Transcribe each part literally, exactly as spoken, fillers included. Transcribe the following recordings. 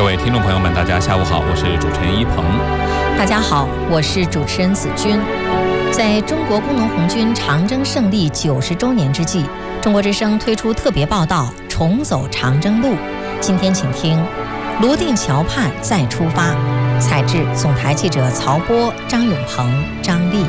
各位听众朋友们，大家下午好，我是主持人一鹏。 大家好，我是主持人子君。在中国工农红军长征胜利九十周年之际，中国之声推出特别报道《重走长征路》。今天请听泸定桥畔再出发，采制总台记者曹波、张永鹏、张丽。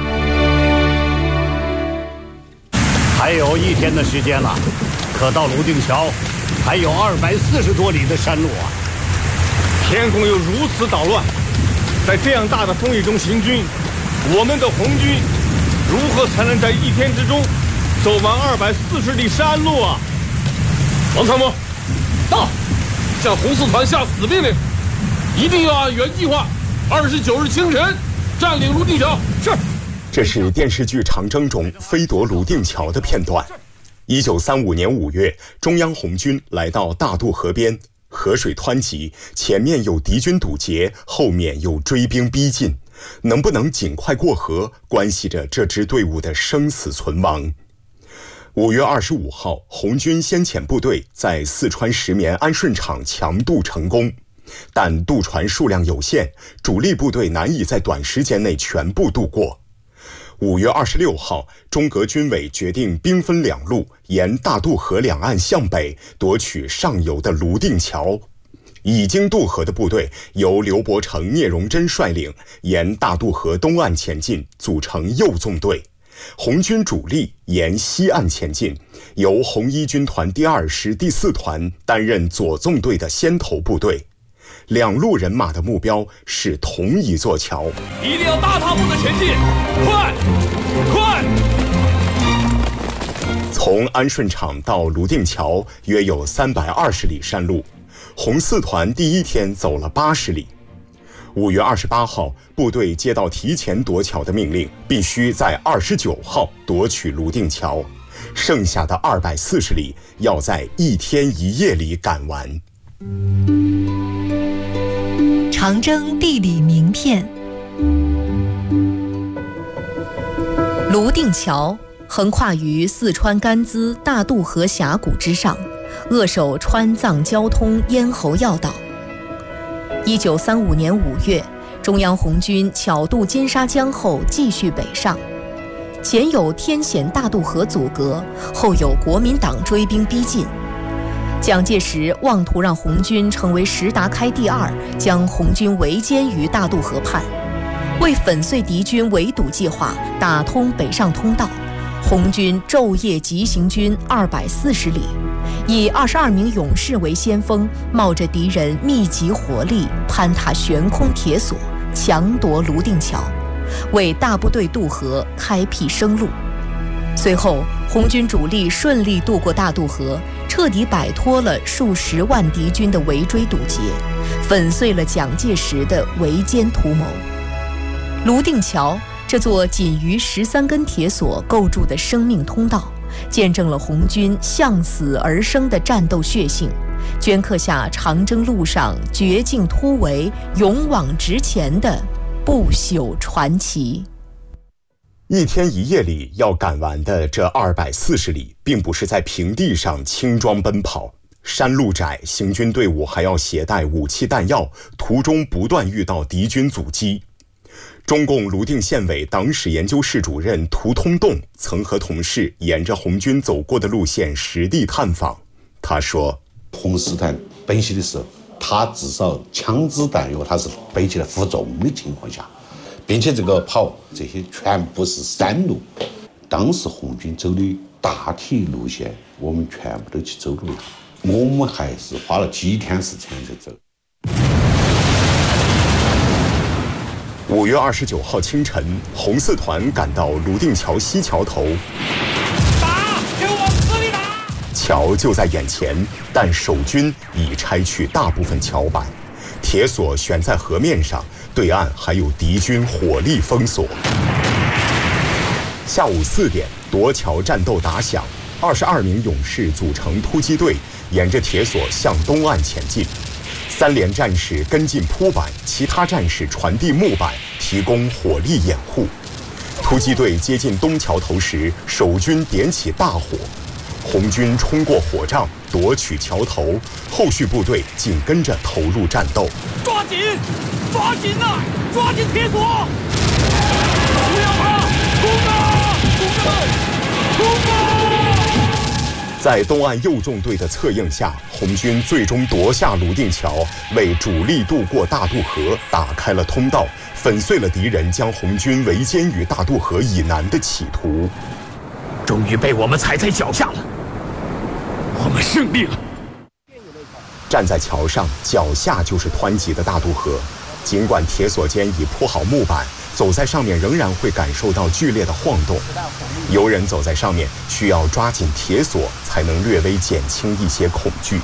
还有一天的时间了，可到泸定桥还有二百四十多里的山路啊！ 天空又如此捣乱，在这样大的风雨中行军，我们的红军如何才能在一天之中走完二百四十里山路啊？王参谋，到，向红四团下死命令，一定要按原计划，二十九日清晨占领泸定桥。是。 这是电视剧《长征》中飞夺泸定桥的片段。一九三五年五月，中央红军来到大渡河边，河水湍急，前面有敌军堵截，后面有追兵逼近，能不能尽快过河，关系着这支队伍的生死存亡。五月二十五号，红军先遣部队在四川石棉安顺场强渡成功，但渡船数量有限，主力部队难以在短时间内全部渡过。五月二十六号，中革军委决定兵分两路，沿大渡河两岸向北夺取上游的泸定桥。已经渡河的部队由刘伯承、聂荣臻率领，沿大渡河东岸前进，组成右纵队。红军主力沿西岸前进，由红一军团第二师第四团担任左纵队的先头部队。两路人马的目标是同一座桥， 一定要大踏步的前进，快快！ 从安顺场到泸定桥约有三百二十里山路，红四团第一天走了八十里。五月二十八号，部队接到提前夺桥的命令，必须在二十九号夺取泸定桥，剩下的二百四十里要在一天一夜里赶完。 长征地理名片。 泸定桥横跨于四川甘孜大渡河峡谷之上，扼守川藏交通咽喉要道。一九三五年五月，中央红军巧渡金沙江后继续北上，前有天险大渡河阻隔，后有国民党追兵逼近。蒋介石妄图让红军成为石达开第二，将红军围歼于大渡河畔。为粉碎敌军围堵计划，打通北上通道，红军昼夜急行军二百四十里，以二十二名勇士为先锋，冒着敌人密集火力，攀踏悬空铁索，强夺泸定桥，为大部队渡河开辟生路。随后，红军主力顺利渡过大渡河，彻底摆脱了数十万敌军的围追堵截，粉碎了蒋介石的围歼图谋。泸定桥这座仅于十三根铁索构筑的生命通道，见证了红军向死而生的战斗血性，镌刻下长征路上绝境突围、勇往直前的不朽传奇。 一天一夜里要赶完的这二百四十里，并不是在平地上轻装奔跑，山路窄，行军队伍还要携带武器弹药，途中不断遇到敌军阻击。中共泸定县委党史研究室主任涂通栋曾和同事沿着红军走过的路线实地探访。他说， 红四团奔袭的时候，他至少枪支弹药他是背起来负重的情况下，并且这个跑这些全部是山路，当时红军走的大体路线我们全部都去走了一趟，我们还是花了几天时间在走。 五月二十九号清晨，红四团赶到泸定桥西桥头， 打，给我往死里打！ 桥就在眼前，但守军已拆去大部分桥板，铁索悬在河面上，对岸还有敌军火力封锁。下午四点，夺桥战斗打响，二十二名勇士组成突击队，沿着铁索向东岸前进。三连战士跟进铺板，其他战士传递木板，提供火力掩护。突击队接近东桥头时，守军点起大火， 红军冲过火障，夺取桥头，后续部队紧跟着投入战斗。 抓紧，抓紧呐、啊，抓紧铁索！不要怕，攻啊，同志们，攻啊！ 在东岸右纵队的策应下，红军最终夺下泸定桥，为主力渡过大渡河打开了通道，粉碎了敌人将红军围歼于大渡河以南的企图。 终于被我们踩在脚下了，我们胜利了。 站在桥上，脚下就是湍急的大渡河。尽管铁索间已铺好木板，走在上面仍然会感受到剧烈的晃动。游人走在上面需要抓紧铁索，才能略微减轻一些恐惧。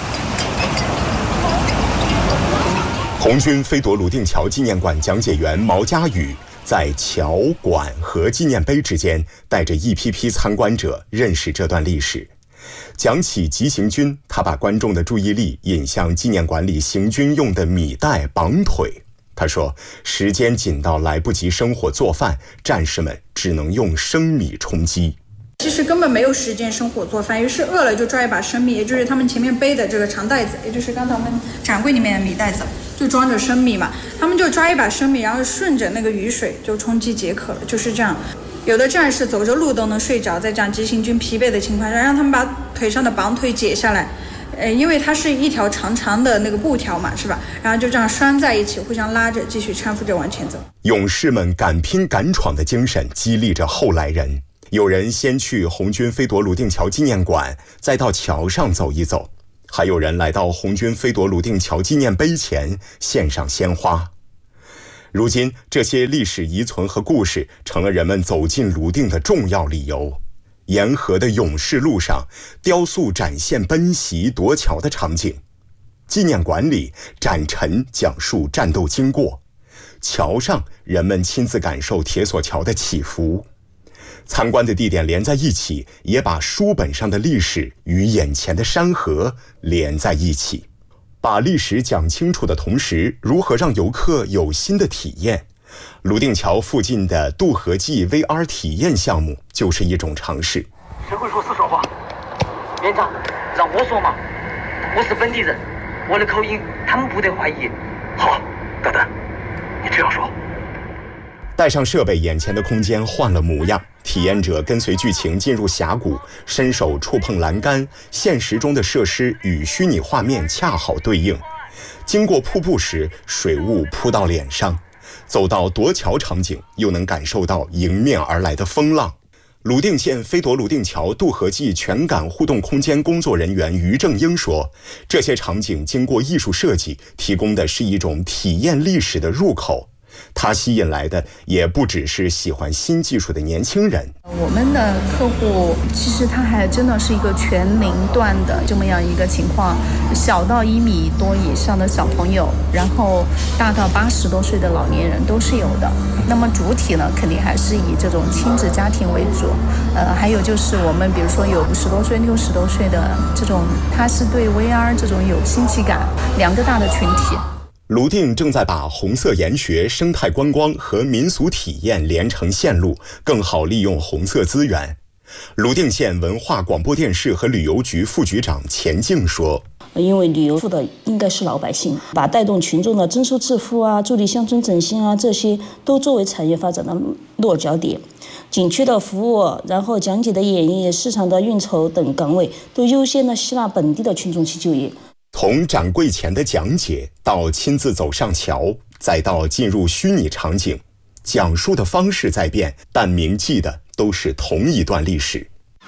红军飞夺泸定桥纪念馆讲解员毛家宇在桥、馆和纪念碑之间，带着一批批参观者认识这段历史。讲起急行军，他把观众的注意力引向纪念馆里行军用的米袋绑腿。他说，时间紧到来不及生火做饭，战士们只能用生米充饥。 其实根本没有时间生火做饭，于是饿了就抓一把生米，也就是他们前面背的这个长袋子，也就是刚才我们展柜里面的米袋子，就装着生米嘛。他们就抓一把生米，然后顺着那个雨水就充饥解渴了，就是这样。有的战士走着路都能睡着，在这样急行军疲惫的情况下，让他们把腿上的绑腿解下来，呃，因为它是一条长长的那个布条嘛，是吧？然后就这样拴在一起，互相拉着，继续搀扶着往前走。 勇士们敢拼敢闯的精神激励着后来人。有人先去红军飞夺泸定桥纪念馆，再到桥上走一走；还有人来到红军飞夺泸定桥纪念碑前献上鲜花。如今，这些历史遗存和故事成了人们走进泸定的重要理由。沿河的勇士路上，雕塑展现奔袭夺桥的场景；纪念馆里，展陈讲述战斗经过；桥上，人们亲自感受铁索桥的起伏。参观的地点连在一起，也把书本上的历史与眼前的山河连在一起。把历史讲清楚的同时，如何让游客有新的体验？泸定桥附近的渡河记 V R 体验项目就是一种尝试。 谁会说四川话？连长，让我说嘛，我是本地人，我的口音他们不得怀疑。好，等等，你这样说。 带上设备，眼前的空间换了模样。体验者跟随剧情进入峡谷，伸手触碰栏杆，现实中的设施与虚拟画面恰好对应。经过瀑布时，水雾扑到脸上；走到夺桥场景，又能感受到迎面而来的风浪。泸定县飞夺泸定桥渡河记全感互动空间工作人员于正英说，这些场景经过艺术设计，提供的是一种体验历史的入口。它吸引来的也不只是喜欢新技术的年轻人。 我们的客户其实他还真的是一个全龄段的这么样一个情况，小到一米多以上的小朋友，然后大到八十多岁的老年人都是有的。那么主体呢，肯定还是以这种亲子家庭为主，呃，还有就是我们比如说有五十多岁、六十多岁的这种，他是对 V R 这种有新奇感，两个大的群体。 泸定正在把红色研学、生态观光和民俗体验连成线路，更好利用红色资源。泸定县文化广播电视和旅游局副局长钱静说， 因为旅游付的应该是老百姓，把带动群众的增收致富啊、助力乡村振兴啊，这些都作为产业发展的落脚点。景区的服务，然后讲解的演绎、市场的运筹等岗位，都优先的吸纳本地的群众去就业。 从展柜前的讲解到亲自走上桥，再到进入虚拟场景，讲述的方式在变，但铭记的都是同一段历史。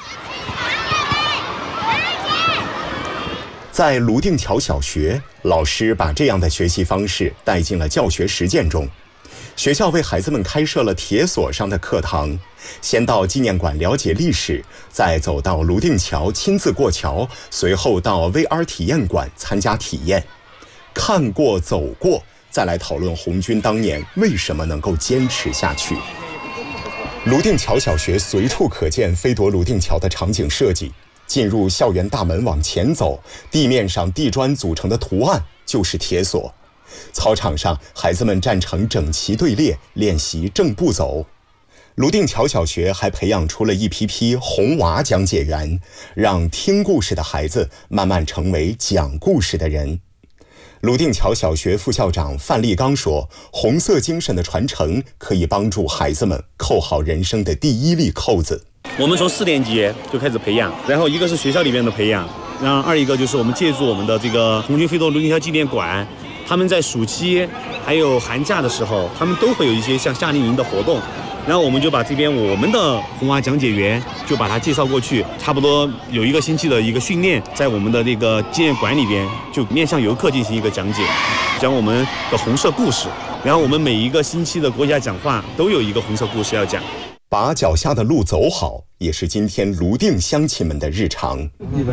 在泸定桥小学，老师把这样的学习方式带进了教学实践中。学校为孩子们开设了铁索上的课堂，先到纪念馆了解历史，再走到泸定桥亲自过桥，随后到 V R 体验馆参加体验。看过走过，再来讨论红军当年为什么能够坚持下去。泸定桥小学随处可见飞夺泸定桥的场景设计。进入校园大门往前走，地面上地砖组成的图案就是铁索。操场上，孩子们站成整齐队列，练习正步走。 泸定桥小学还培养出了一批批红娃讲解员，让听故事的孩子慢慢成为讲故事的人。泸定桥小学副校长范立刚说，红色精神的传承可以帮助孩子们扣好人生的第一粒扣子。 我们从四年级就开始培养，然后一个是学校里面的培养，然后二一个就是我们借助我们的这个红军飞夺泸定桥纪念馆，他们在暑期还有寒假的时候，他们都会有一些像夏令营的活动，然后我们就把这边我们的红娃讲解员就把它介绍过去，差不多有一个星期的一个训练，在我们的那个纪念馆里边就面向游客进行一个讲解，讲我们的红色故事，然后我们每一个星期的国家讲话都有一个红色故事要讲。 把脚下的路走好，也是今天泸定乡亲们的日常。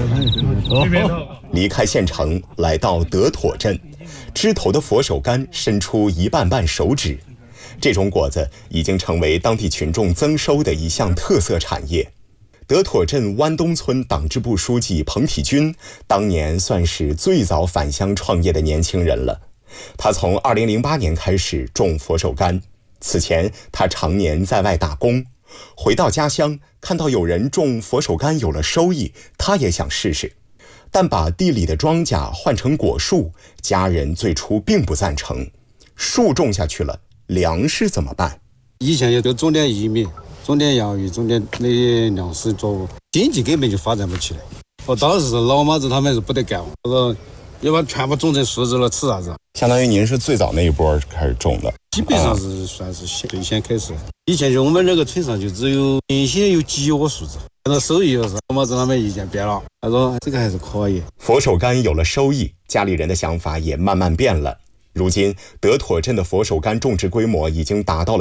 离开县城，来到德妥镇，枝头的佛手柑伸出一瓣瓣手指，这种果子已经成为当地群众增收的一项特色产业。德妥镇湾东村党支部书记彭体军当年算是最早返乡创业的年轻人了。他从二零零八年开始种佛手柑，此前他常年在外打工，回到家乡看到有人种佛手柑有了收益，他也想试试。但把地里的庄稼换成果树，家人最初并不赞成。树种下去了，粮食怎么办？ 以前也都种点玉米，种点洋芋，种点那些粮食作物，经济根本就发展不起来。我当时老妈子他们是不得干，我说要把全部种成树枝了，吃啥子？ 相当于您是最早那一波开始种的， 基本上是算是最先开始。以前就我们这个村上就只有原先有几窝树枝，看到收益的时候，老妈子他们意见变了，他说这个还是可以。 佛手柑有了收益，家里人的想法也慢慢变了。如今德妥镇的佛手柑种植规模已经达到了